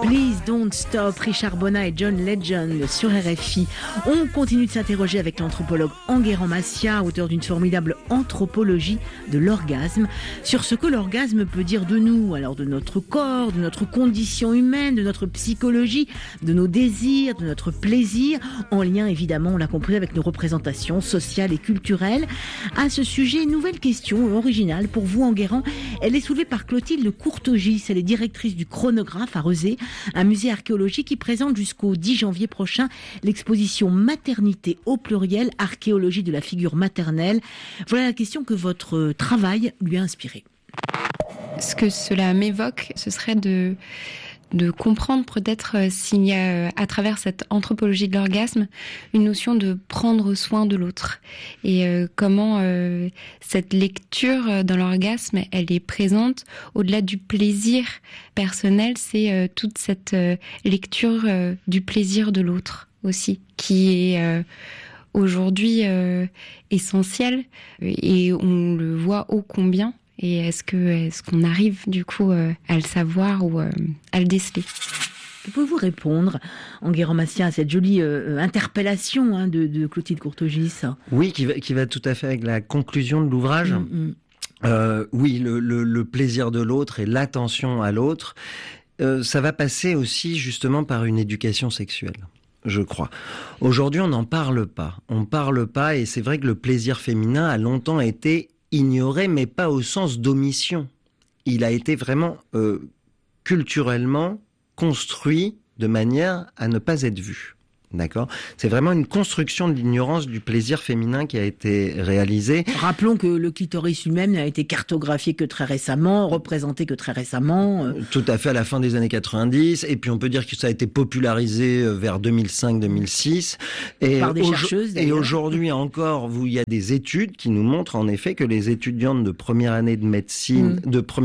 Please Don't Stop, Richard Bonnat et John Legend sur RFI. On continue de s'interroger avec l'anthropologue Enguerrand Macias, auteur d'une formidable anthropologie de l'orgasme, sur ce que l'orgasme peut dire de nous, alors de notre corps, de notre condition humaine, de notre psychologie, de nos désirs, de notre plaisir, en lien évidemment, on l'a compris, avec nos représentations sociales et culturelles. À ce sujet, une nouvelle question originale pour vous, Enguerrand. Elle est soulevée par Clotilde Courtogis, elle est directrice du Chronographe à Rezé, un musée archéologique qui présente jusqu'au 10 janvier prochain l'exposition Maternité au pluriel, archéologie de la figure maternelle. Voilà la question que votre travail lui a inspiré. Ce que cela m'évoque, ce serait de comprendre peut-être s'il y a à travers cette anthropologie de l'orgasme une notion de prendre soin de l'autre et comment cette lecture dans l'orgasme elle est présente au-delà du plaisir personnel, c'est toute cette lecture du plaisir de l'autre aussi qui est aujourd'hui essentielle et on le voit ô combien. Et est-ce qu'on arrive du coup à le savoir ou à le déceler? Pouvez-vous répondre, Enguerrand Macias, à cette jolie interpellation de Clotilde Courtogis? Oui, qui va tout à fait avec la conclusion de l'ouvrage. Oui, le plaisir de l'autre et l'attention à l'autre, ça va passer aussi justement par une éducation sexuelle, je crois. Aujourd'hui, on n'en parle pas. On ne parle pas, et c'est vrai que le plaisir féminin a longtemps été ignoré, mais pas au sens d'omission. Il a été vraiment culturellement construit de manière à ne pas être vu. D'accord ? C'est vraiment une construction de l'ignorance du plaisir féminin qui a été réalisée. Rappelons que le clitoris lui-même n'a été cartographié que très récemment, représenté que très récemment. Tout à fait, à la fin des années 90. Et puis on peut dire que ça a été popularisé vers 2005-2006. Par des chercheuses. Et aujourd'hui encore, il y a des études qui nous montrent en effet que les étudiantes de première année de médecine,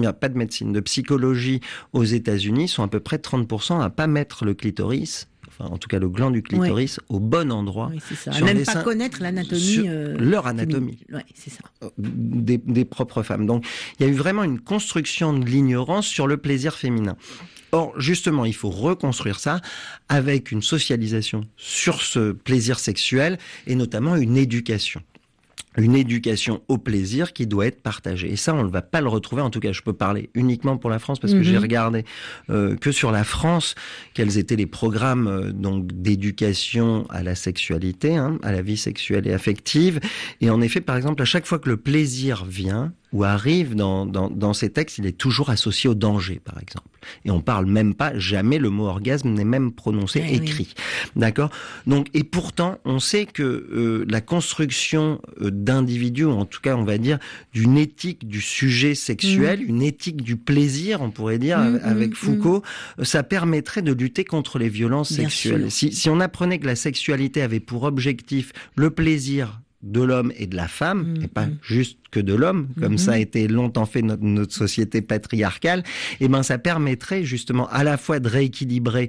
de psychologie aux États-Unis sont à peu près 30% à pas mettre le clitoris, en tout cas le gland du clitoris, au bon endroit. Oui, c'est ça. À même pas connaître l'anatomie. Leur anatomie. Oui, c'est ça. Des propres femmes. Donc, il y a eu vraiment une construction de l'ignorance sur le plaisir féminin. Or, justement, il faut reconstruire ça avec une socialisation sur ce plaisir sexuel et notamment une éducation. Une éducation au plaisir qui doit être partagée. Et ça, on ne va pas le retrouver. En tout cas, je peux parler uniquement pour la France parce que j'ai regardé que sur la France quels étaient les programmes donc d'éducation à la sexualité, à la vie sexuelle et affective. Et en effet, par exemple, à chaque fois que le plaisir vient ou arrive dans ces textes, il est toujours associé au danger, par exemple. Et on parle même pas, jamais le mot orgasme n'est même prononcé, écrit. Oui. D'accord ? Donc, et pourtant, on sait que la construction d'individus, ou en tout cas, on va dire, d'une éthique du sujet sexuel, une éthique du plaisir, on pourrait dire, avec Foucault, ça permettrait de lutter contre les violences sexuelles. Si on apprenait que la sexualité avait pour objectif le plaisir de l'homme et de la femme, et pas juste que de l'homme, comme ça a été longtemps fait notre société patriarcale, et ben ça permettrait justement à la fois de rééquilibrer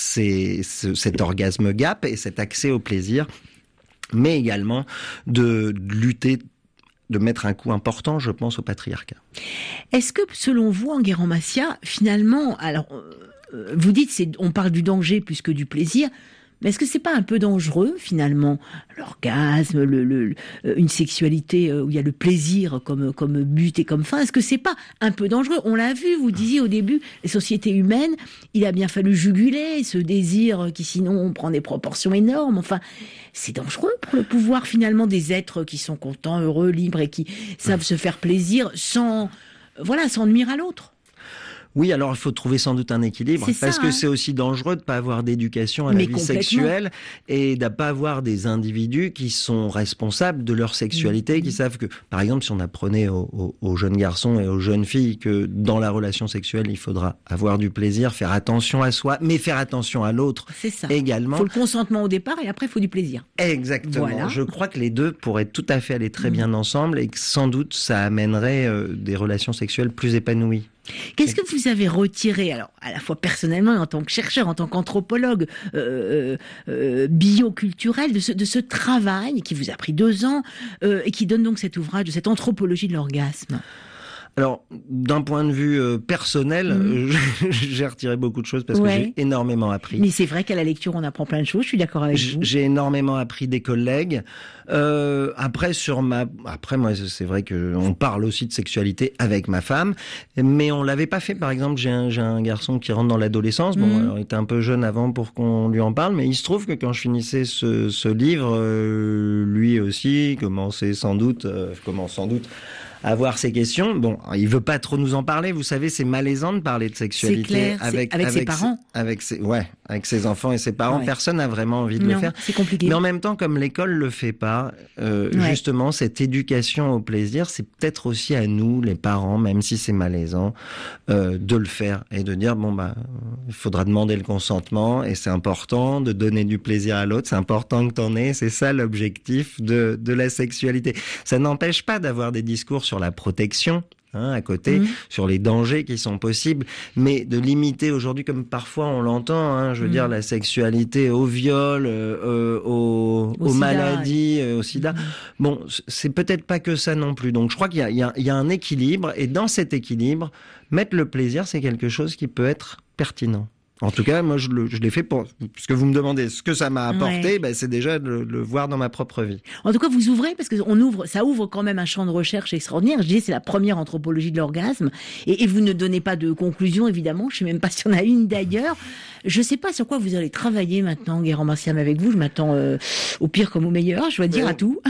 cet orgasme gap et cet accès au plaisir, mais également de lutter, de mettre un coup important, je pense, au patriarcat. Est-ce que, selon vous, Enguerrand Macias, finalement, alors, vous dites, on parle du danger plus que du plaisir, mais est-ce que c'est pas un peu dangereux, finalement, l'orgasme, une sexualité où il y a le plaisir comme but et comme fin? Est-ce que c'est pas un peu dangereux? On l'a vu, vous disiez au début, les sociétés humaines, il a bien fallu juguler ce désir qui sinon prend des proportions énormes. Enfin, c'est dangereux pour le pouvoir, finalement, des êtres qui sont contents, heureux, libres et qui savent se faire plaisir sans nuire à l'autre. Oui, alors il faut trouver sans doute un équilibre, parce que c'est aussi dangereux de ne pas avoir d'éducation à la vie sexuelle et de ne pas avoir des individus qui sont responsables de leur sexualité, qui savent que, par exemple, si on apprenait aux jeunes garçons et aux jeunes filles que dans la relation sexuelle, il faudra avoir du plaisir, faire attention à soi, mais faire attention à l'autre également. Il faut le consentement au départ et après il faut du plaisir. Exactement. Voilà. Je crois que les deux pourraient tout à fait aller très bien ensemble et que sans doute ça amènerait des relations sexuelles plus épanouies. Qu'est-ce que vous avez retiré, alors à la fois personnellement et en tant que chercheur, en tant qu'anthropologue bioculturel, de ce travail qui vous a pris 2 ans et qui donne donc cet ouvrage de cette anthropologie de l'orgasme? Alors, d'un point de vue personnel, j'ai retiré beaucoup de choses parce que j'ai énormément appris. Mais c'est vrai qu'à la lecture, on apprend plein de choses, je suis d'accord avec vous. J'ai énormément appris des collègues. Après, moi, c'est vrai qu'on parle aussi de sexualité avec ma femme, mais on l'avait pas fait. Par exemple, j'ai un garçon qui rentre dans l'adolescence. Bon, alors, il était un peu jeune avant pour qu'on lui en parle, mais il se trouve que quand je finissais ce livre, lui aussi commence sans doute à avoir ces questions. Bon, il veut pas trop nous en parler. Vous savez, c'est malaisant de parler de sexualité avec ses parents. Avec ses enfants et ses parents. Ouais. Personne n'a vraiment envie de le faire. C'est compliqué. Mais en même temps, comme l'école le fait pas, justement, cette éducation au plaisir, c'est peut-être aussi à nous, les parents, même si c'est malaisant, de le faire et de dire il faudra demander le consentement et c'est important de donner du plaisir à l'autre. C'est important que t'en aies. C'est ça l'objectif de la sexualité. Ça n'empêche pas d'avoir des discours sur la protection, à côté, sur les dangers qui sont possibles, mais de limiter aujourd'hui, comme parfois on l'entend, je veux dire, la sexualité au viol, aux maladies, au sida. Bon, c'est peut-être pas que ça non plus. Donc je crois qu'il y a un équilibre, et dans cet équilibre, mettre le plaisir, c'est quelque chose qui peut être pertinent. En tout cas, moi, je l'ai fait puisque vous me demandez ce que ça m'a apporté, c'est déjà de le voir dans ma propre vie. En tout cas, vous ouvrez, parce que ça ouvre quand même un champ de recherche extraordinaire. Je disais, c'est la première anthropologie de l'orgasme. Et vous ne donnez pas de conclusion, évidemment. Je sais même pas si on a une d'ailleurs. Je sais pas sur quoi vous allez travailler maintenant, Guérand-Marciam, avec vous. Je m'attends au pire comme au meilleur, je dois dire à tout.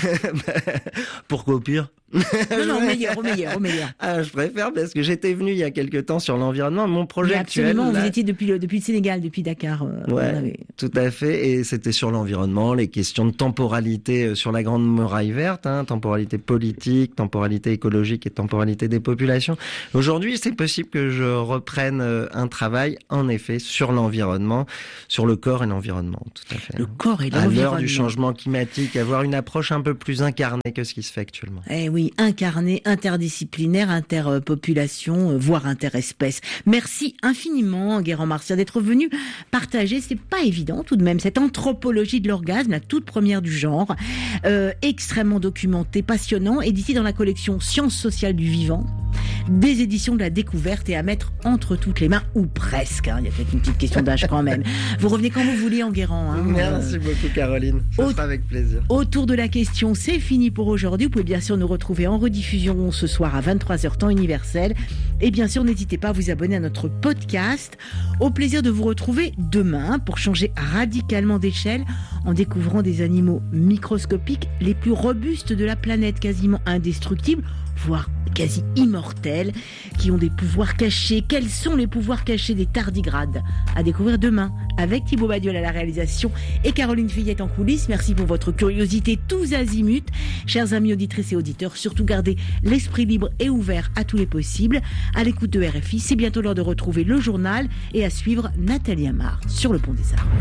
Pourquoi au pire? Non, au meilleur. Ah, je préfère parce que j'étais venu il y a quelque temps sur l'environnement. Mon projet absolument, actuel. Vous étiez depuis le Sénégal, depuis Dakar. Tout à fait. Et c'était sur l'environnement, les questions de temporalité sur la Grande Muraille Verte, temporalité politique, temporalité écologique et temporalité des populations. Aujourd'hui, c'est possible que je reprenne un travail, en effet, sur l'environnement, sur le corps et l'environnement. Tout à fait. Le corps et l'environnement. À l'heure du changement climatique, avoir une approche un peu plus incarnée que ce qui se fait actuellement. Eh oui, incarné, interdisciplinaire, interpopulation, voire interespèce. Merci infiniment, Guérand-Marciam, d'être venu partager. C'est pas évident tout de même, cette anthropologie de l'orgasme, la toute première du genre, extrêmement documentée, passionnant, édité dans la collection Sciences sociales du vivant, des éditions de la Découverte, et à mettre entre toutes les mains, ou presque. Il y a peut-être une petite question d'âge quand même. Vous revenez quand vous voulez, Enguerrand. Merci beaucoup, Caroline. Ça sera avec plaisir. Autour de la question, c'est fini pour aujourd'hui. Vous pouvez bien sûr nous retrouver en rediffusion ce soir à 23h temps universel. Et bien sûr, n'hésitez pas à vous abonner à notre podcast. Au plaisir de vous retrouver demain pour changer radicalement d'échelle en découvrant des animaux microscopiques les plus robustes de la planète, quasiment indestructibles, voire quasi immortels, qui ont des pouvoirs cachés. Quels sont les pouvoirs cachés des tardigrades? À découvrir demain avec Thibaut Badiol à la réalisation et Caroline Fillette en coulisses. Merci pour votre curiosité tous azimuts. Chers amis auditrices et auditeurs, surtout gardez l'esprit libre et ouvert à tous les possibles. À l'écoute de RFI, c'est bientôt l'heure de retrouver le journal et à suivre Nathalie Amar sur le Pont des Arts.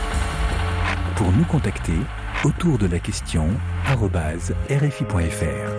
Pour nous contacter, autour de la question @rfi.fr.